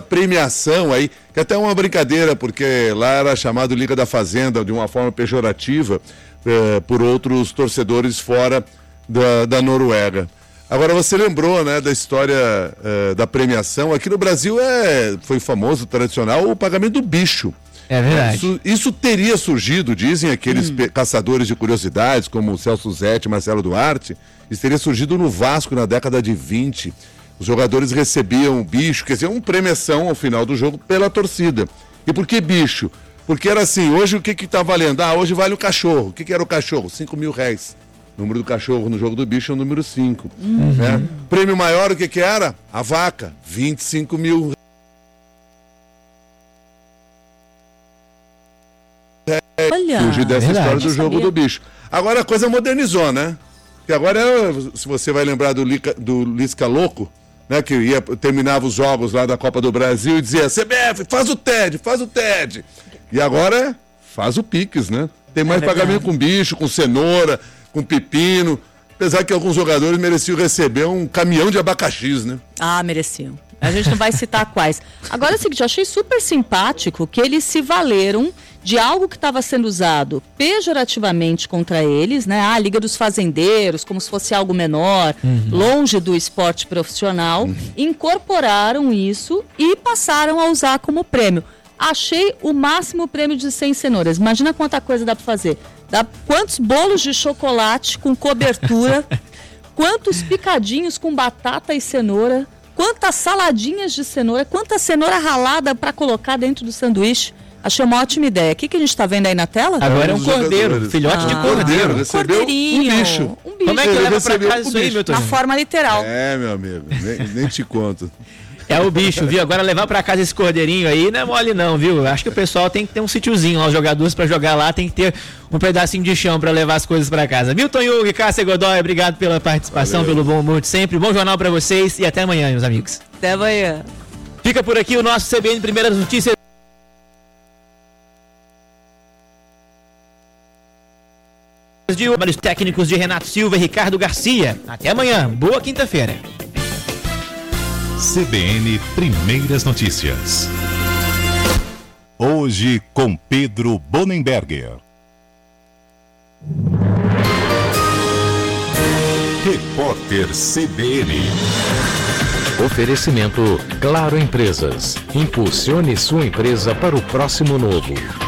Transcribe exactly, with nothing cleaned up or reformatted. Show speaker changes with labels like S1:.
S1: premiação aí, que até é uma brincadeira, porque lá era chamado Liga da Fazenda de uma forma pejorativa eh, por outros torcedores fora da, da Noruega. Agora você lembrou, né, da história eh, da premiação. Aqui no Brasil é, foi famoso, tradicional, o pagamento do bicho.
S2: É verdade.
S1: Isso, isso teria surgido, dizem aqueles hum. caçadores de curiosidades, como o Celso Zetti e Marcelo Duarte, isso teria surgido no Vasco na década de vinte. Os jogadores recebiam bicho, quer dizer, uma premiação ao final do jogo pela torcida. E por que bicho? Porque era assim, hoje o que que tá valendo? Ah, hoje vale o cachorro. O que que era o cachorro? cinco mil reais. O número do cachorro no jogo do bicho é o número cinco. Uhum. Né? Prêmio maior, o que que era? A vaca, vinte e cinco mil reais.
S3: Olha,
S1: fugir dessa
S2: verdade,
S1: história do jogo do bicho. Agora a coisa modernizou, né? Porque agora, se você vai lembrar do, Lica, do Lisca Louco, né, que ia, terminava os jogos lá da Copa do Brasil e dizia, C B F, faz o T E D, faz o T E D. E agora faz o Pix, né? Tem mais é pagamento com bicho, com cenoura, com pepino. Apesar que alguns jogadores mereciam receber um caminhão de abacaxis, né?
S3: Ah, mereciam. A gente não vai citar quais. Agora é o seguinte, eu achei super simpático que eles se valeram de algo que estava sendo usado pejorativamente contra eles, né? Ah, Liga dos Fazendeiros, como se fosse algo menor, uhum. longe do esporte profissional, uhum. incorporaram isso e passaram a usar como prêmio. Achei o máximo prêmio de cem cenouras. Imagina quanta coisa dá para fazer. Dá quantos bolos de chocolate com cobertura, quantos picadinhos com batata e cenoura, quantas saladinhas de cenoura, quanta cenoura ralada para colocar dentro do sanduíche. Achei uma ótima ideia. O que, que a gente está vendo aí na tela?
S2: Agora é um cordeiro, filhote ah, de cordeiro.
S1: Recebeu
S3: Cordeirinho.
S1: Um bicho.
S3: Um bicho.
S2: Como é que leva pra casa isso aí, meu Toninho?
S3: Na forma literal.
S1: É, meu amigo, nem, nem te conto.
S2: É o bicho, viu? Agora levar pra casa esse cordeirinho aí não é mole não, viu? Acho que o pessoal tem que ter um sítiozinho lá, os jogadores pra jogar lá, tem que ter um pedacinho de chão pra levar as coisas pra casa. Milton Jung, Cássia Godoy, obrigado pela participação, Valeu. Pelo bom humor de sempre. Bom jornal pra vocês e até amanhã, meus amigos.
S3: Até amanhã.
S2: Fica por aqui o nosso C B N Primeiras Notícias. De trabalhos técnicos de Renato Silva e Ricardo Garcia. Até amanhã. Boa quinta-feira.
S4: C B N Primeiras Notícias. Hoje com Pedro Bonenberger. Repórter C B N.
S5: Oferecimento Claro Empresas. Impulsione sua empresa para o próximo novo.